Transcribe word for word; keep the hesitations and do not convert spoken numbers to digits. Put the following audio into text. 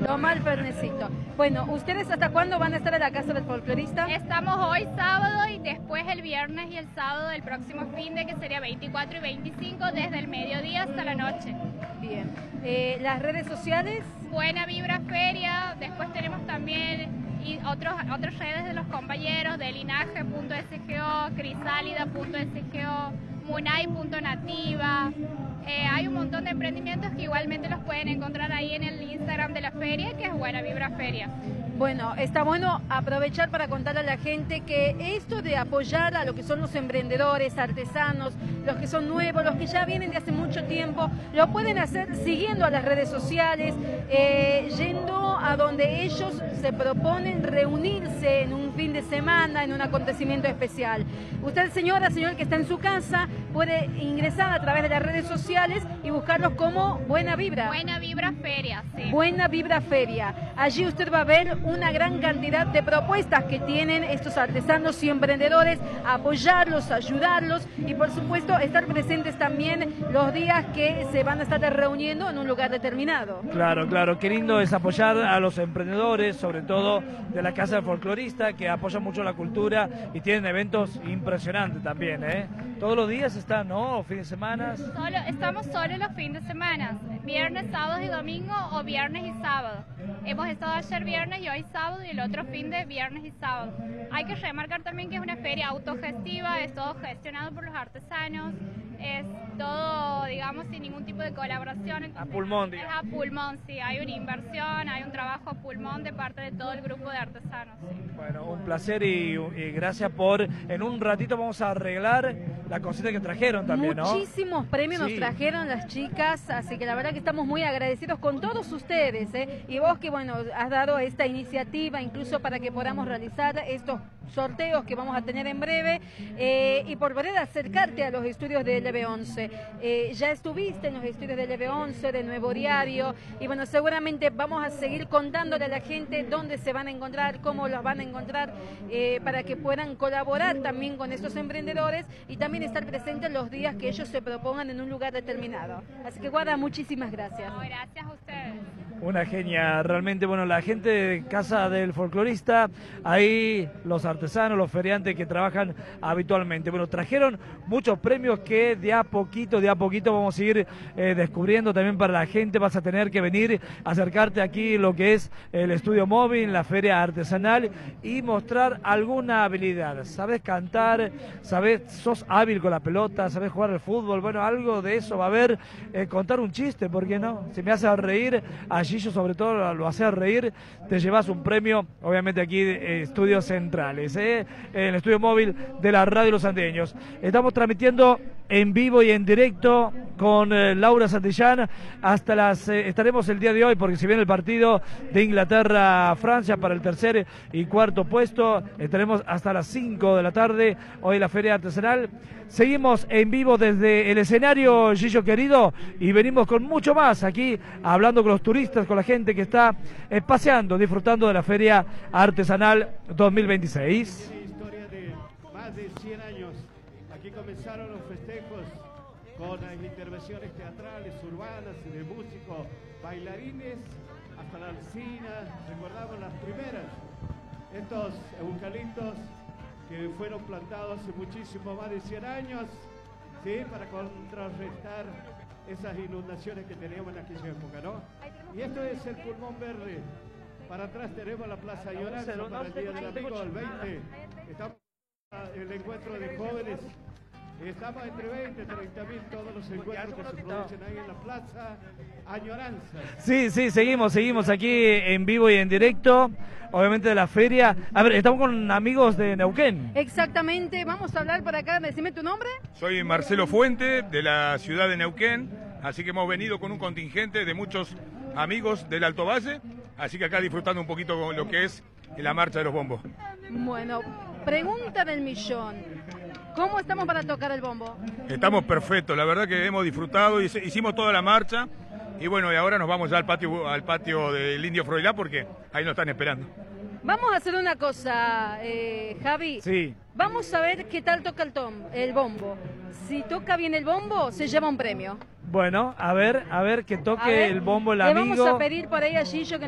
Toma el fernecito. Bueno, ¿ustedes hasta cuándo van a estar en la Casa del Folclorista? Estamos hoy sábado y después el viernes y el sábado del próximo fin de que sería veinticuatro y veinticinco desde el mediodía hasta la noche. Bien. Eh, ¿Las redes sociales? Buena Vibra Feria, después tenemos también y otros, otras redes de los compañeros de linaje punto s g o, crisálida punto s g o, munay punto nativa. Eh, hay un montón de emprendimientos que igualmente los pueden encontrar ahí en el Instagram de la feria, que es Buena Vibra Feria. Bueno, está bueno aprovechar para contarle a la gente que esto de apoyar a lo que son los emprendedores, artesanos, los que son nuevos, los que ya vienen de hace mucho tiempo, lo pueden hacer siguiendo a las redes sociales, eh, yendo a donde ellos se proponen reunirse en un fin de semana, en un acontecimiento especial. Usted, señora, señor que está en su casa, puede ingresar a través de las redes sociales y buscarlos como Buena Vibra. Buena Vibra Feria, sí. Buena Vibra Feria. Allí usted va a ver una gran cantidad de propuestas que tienen estos artesanos y emprendedores, apoyarlos, ayudarlos y por supuesto estar presentes también los días que se van a estar reuniendo en un lugar determinado. Claro, claro, qué lindo es apoyar a los emprendedores, sobre todo de la Casa del Folclorista, que apoyan mucho la cultura y tienen eventos impresionantes también, ¿eh? Todos los días están, ¿no? Fines de semana. Solo, estamos solo los fines de semana, viernes, sábado y domingo o viernes y sábado. Hemos estado ayer viernes y hoy sábado y el otro fin de viernes y sábado. Hay que remarcar también que es una feria autogestiva, es todo gestionado por los artesanos, es todo, digamos, sin ningún tipo de colaboración. A pulmón, digamos. Es a pulmón, sí, hay una inversión, hay un trabajo a pulmón de parte de todo el grupo de artesanos. Sí. Bueno, un placer y, y gracias por, en un ratito vamos a arreglar la cosita que trajeron también, ¿no? Muchísimos premios Sí. nos trajeron las chicas, así que la verdad que estamos muy agradecidos con todos ustedes, ¿eh? Y vos que, bueno, has dado esta iniciativa incluso para que podamos realizar estos sorteos que vamos a tener en breve eh, y por poder acercarte a los estudios de L B once. Eh, ya estuviste en los estudios de L B once, de Nuevo Diario, y bueno, seguramente vamos a seguir contándole a la gente dónde se van a encontrar, cómo los van a encontrar, eh, para que puedan colaborar también con estos emprendedores y también estar presentes los días que ellos se propongan en un lugar determinado. Así que, Guada, muchísimas gracias. No, gracias a ustedes. Una genia, realmente, bueno, la gente de Casa del Folclorista, ahí los artesanos, los feriantes que trabajan habitualmente. Bueno, trajeron muchos premios que de a poquito, de a poquito vamos a ir eh, descubriendo también para la gente. Vas a tener que venir, acercarte aquí lo que es el estudio móvil, la feria artesanal y mostrar alguna habilidad. ¿Sabes cantar? ¿Sabes? ¿Sos hábil con la pelota? ¿Sabes jugar al fútbol? Bueno, algo de eso va a haber. Eh, contar un chiste, ¿por qué no? Si me hace reír, allí yo sobre todo lo hace reír, te llevas un premio, obviamente aquí de Estudios Centrales, ¿eh? En el estudio móvil de la Radio Los Andeños. Estamos transmitiendo en vivo y en directo con eh, Laura Santillán hasta las, eh, estaremos el día de hoy porque si viene el partido de Inglaterra-Francia para el tercer y cuarto puesto, estaremos hasta las cinco de la tarde, hoy la Feria Artesanal. Seguimos en vivo desde el escenario, Gillo querido, y venimos con mucho más aquí, hablando con los turistas, con la gente que está eh, paseando, disfrutando de la Feria Artesanal dos mil veintiséis. Historia de más de cien años. Aquí comenzaron los festejos con las intervenciones teatrales, urbanas, de músicos, bailarines, hasta la alcina. Recordamos las primeras. Estos eucaliptos que fueron plantados hace muchísimo más de cien años, ¿sí? Para contrarrestar esas inundaciones que teníamos en aquella época, ¿no? Y esto es el pulmón verde. Para atrás tenemos la Plaza Lloranza para el Día del Amigo, el veinte. Estamos en el encuentro de jóvenes. Estamos entre veinte y treinta mil todos los encuentros que se producen ahí en la Plaza Añoranza. Sí, sí, seguimos, seguimos aquí en vivo y en directo, obviamente de la feria. A ver, estamos con amigos de Neuquén. Exactamente, vamos a hablar por acá, decime tu nombre. Soy Marcelo Fuente, de la ciudad de Neuquén, así que hemos venido con un contingente de muchos amigos del Alto Valle, así que acá disfrutando un poquito lo que es la marcha de los bombos. Bueno, pregunta del millón. ¿Cómo estamos para tocar el bombo? Estamos perfectos, la verdad que hemos disfrutado, hicimos toda la marcha y bueno, y ahora nos vamos ya al patio, al patio del Indio Froilá porque ahí nos están esperando. Vamos a hacer una cosa, eh, Javi. Sí. Vamos a ver qué tal toca el, tom, el bombo. Si toca bien el bombo, se lleva un premio. Bueno, a ver, a ver que toque A ver, el bombo el le amigo. vamos a pedir por ahí a Gillo que